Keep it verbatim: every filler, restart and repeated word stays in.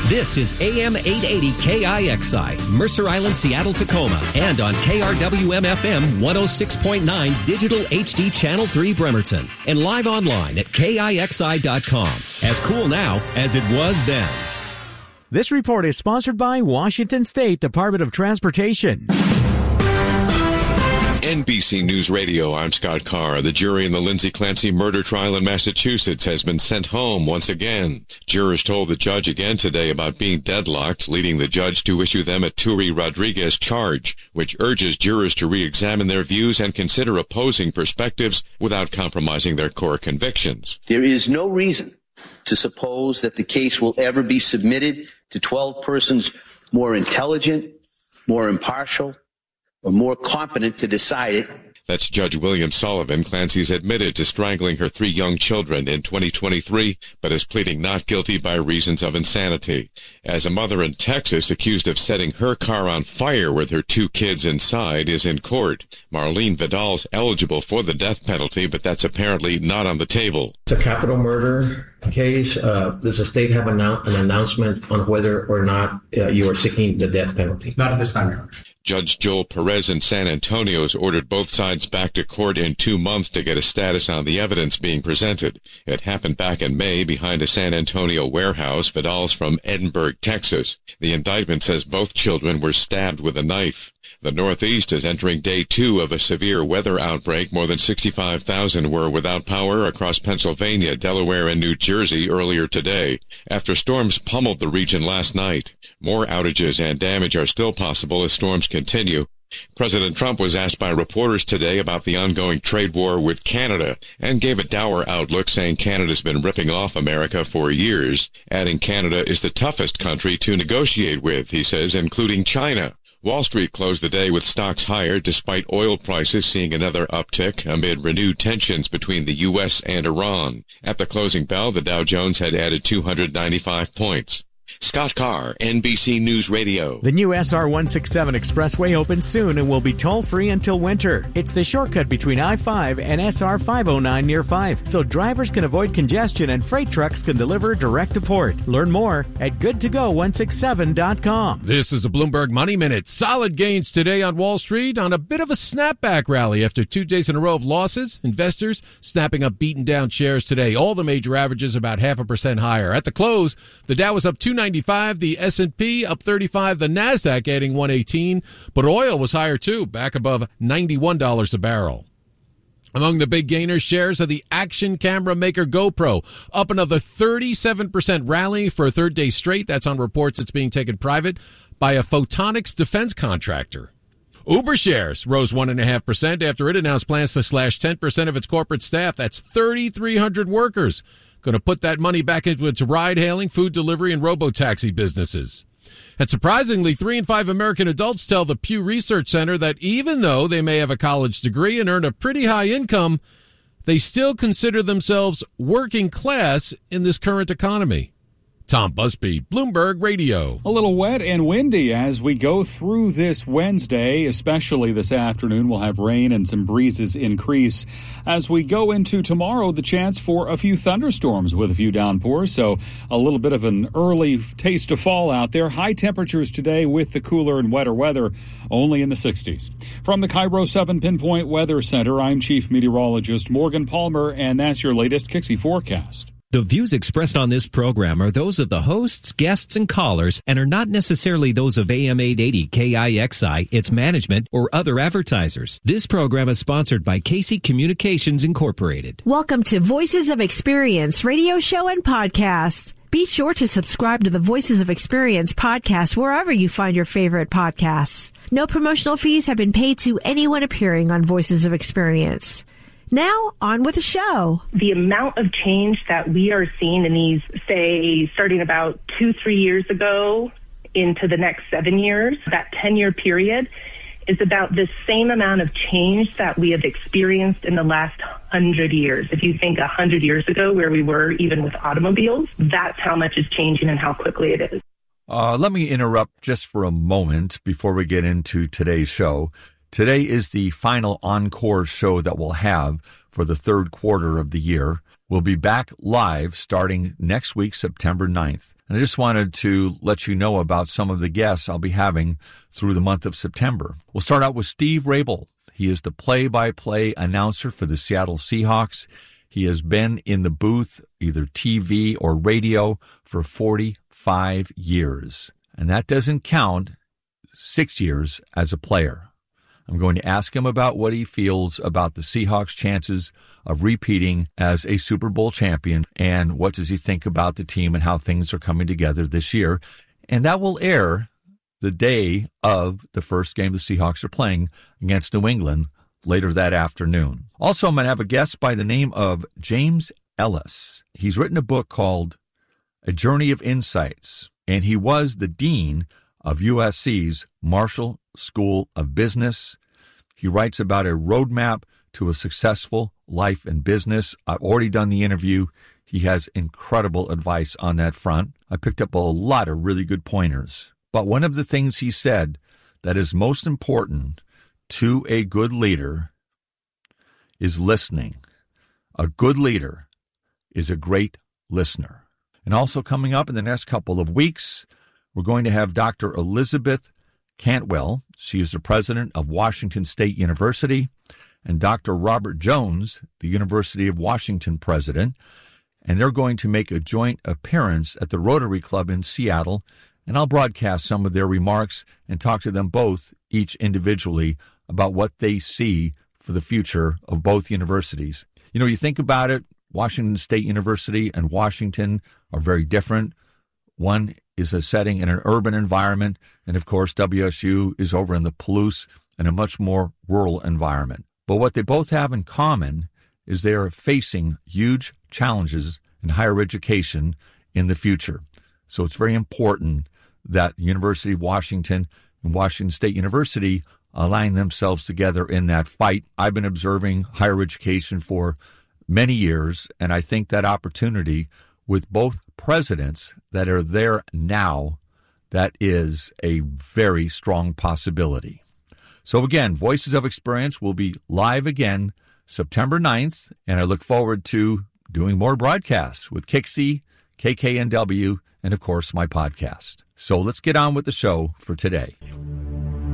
This is A M eight eighty K I X I, Mercer Island, Seattle, Tacoma, and on K R W M F M one oh six point nine Digital H D Channel three Bremerton, and live online at K I X I dot com. As cool now as it was then. This report is sponsored by Washington State Department of Transportation. N B C News Radio, I'm Scott Carr. The jury in the Lindsay Clancy murder trial in Massachusetts has been sent home once again. Jurors told the judge again today about being deadlocked, leading the judge to issue them a Turi Rodriguez charge, which urges jurors to re-examine their views and consider opposing perspectives without compromising their core convictions. There is no reason to suppose that the case will ever be submitted to twelve persons more intelligent, more impartial, or more competent to decide it. That's Judge William Sullivan. Clancy's admitted to strangling her three young children in twenty twenty-three, but is pleading not guilty by reasons of insanity. As a mother in Texas accused of setting her car on fire with her two kids inside is in court. Marlene Vidal's eligible for the death penalty, but that's apparently not on the table. It's a capital murder case. Uh, does the state have an, an announcement on whether or not uh, you are seeking the death penalty? Not at this time, Your Honor. Judge Joel Perez in San Antonio has ordered both sides back to court in two months to get a status on the evidence being presented. It happened back in May behind a San Antonio warehouse. Vidal's from Edinburgh, Texas. The indictment says both children were stabbed with a knife. The Northeast is entering day two of a severe weather outbreak. More than sixty-five thousand were without power across Pennsylvania, Delaware, and New Jersey earlier today, after storms pummeled the region last night. More outages and damage are still possible as storms continue. President Trump was asked by reporters today about the ongoing trade war with Canada and gave a dour outlook, saying Canada's been ripping off America for years, adding Canada is the toughest country to negotiate with, he says, including China. Wall Street closed the day with stocks higher despite oil prices seeing another uptick amid renewed tensions between the U S and Iran. At the closing bell, the Dow Jones had added two hundred ninety-five points. Scott Carr, N B C News Radio. The new S R one sixty-seven Expressway opens soon and will be toll-free until winter. It's the shortcut between I five and S R five oh nine near five, so drivers can avoid congestion and freight trucks can deliver direct to port. Learn more at good to go one sixty-seven dot com. This is a Bloomberg Money Minute. Solid gains today on Wall Street on a bit of a snapback rally after two days in a row of losses. Investors snapping up beaten down shares today. All the major averages about half a percent higher. At the close, the Dow was up two ninety-five, the S and P up thirty-five, the Nasdaq adding one eighteen, but oil was higher too, back above ninety-one dollars a barrel. Among the big gainers, shares of the action camera maker GoPro up another thirty-seven percent rally for a third day straight. That's on reports it's being taken private by a photonics defense contractor. Uber shares rose one point five percent after it announced plans to slash ten percent of its corporate staff. That's thirty-three hundred workers. Going to put that money back into its ride-hailing, food delivery, and robo-taxi businesses. And surprisingly, three in five American adults tell the Pew Research Center that even though they may have a college degree and earn a pretty high income, they still consider themselves working class in this current economy. Tom Busby, Bloomberg Radio. A little wet and windy as we go through this Wednesday, especially this afternoon. We'll have rain and some breezes increase. As we go into tomorrow, the chance for a few thunderstorms with a few downpours, so a little bit of an early taste of fall out there. High temperatures today with the cooler and wetter weather, only in the sixties. From the Cairo seven Pinpoint Weather Center, I'm Chief Meteorologist Morgan Palmer, and that's your latest K I X I forecast. The views expressed on this program are those of the hosts, guests, and callers and are not necessarily those of A M eight eighty K I X I, its management, or other advertisers. This program is sponsored by Casey Communications Incorporated. Welcome to Voices of Experience radio show and podcast. Be sure to subscribe to the Voices of Experience podcast wherever you find your favorite podcasts. No promotional fees have been paid to anyone appearing on Voices of Experience. Now, on with the show. The amount of change that we are seeing in these, say, starting about two, three years ago into the next seven years, that ten-year period, is about the same amount of change that we have experienced in the last hundred years. If you think a hundred years ago where we were even with automobiles, that's how much is changing and how quickly it is. Uh, let me interrupt just for a moment before we get into today's show. Today is the final encore show that we'll have for the third quarter of the year. We'll be back live starting next week, September ninth. And I just wanted to let you know about some of the guests I'll be having through the month of September. We'll start out with Steve Rabel. He is the play-by-play announcer for the Seattle Seahawks. He has been in the booth, either T V or radio, for forty-five years. And that doesn't count six years as a player. I'm going to ask him about what he feels about the Seahawks' chances of repeating as a Super Bowl champion, and what does he think about the team and how things are coming together this year. And that will air the day of the first game the Seahawks are playing against New England later that afternoon. Also, I'm going to have a guest by the name of James Ellis. He's written a book called A Journey of Insights, and he was the dean of U S C's Marshall School of Business. He writes about a roadmap to a successful life and business. I've already done the interview. He has incredible advice on that front. I picked up a lot of really good pointers. But one of the things he said that is most important to a good leader is listening. A good leader is a great listener. And also coming up in the next couple of weeks, we're going to have Doctor Elizabeth Cantwell. She is the president of Washington State University, and Doctor Robert Jones, the University of Washington president, and they're going to make a joint appearance at the Rotary Club in Seattle, and I'll broadcast some of their remarks and talk to them both, each individually, about what they see for the future of both universities. You know, you think about it, Washington State University and Washington are very different. One is a setting in an urban environment, and of course W S U is over in the Palouse in a much more rural environment. But what they both have in common is they are facing huge challenges in higher education in the future. So it's very important that the University of Washington and Washington State University align themselves together in that fight. I've been observing higher education for many years, and I think that opportunity with both presidents that are there now, that is a very strong possibility. So again, Voices of Experience will be live again September ninth, and I look forward to doing more broadcasts with Kixie, K K N W, and of course my podcast. So let's get on with the show for today.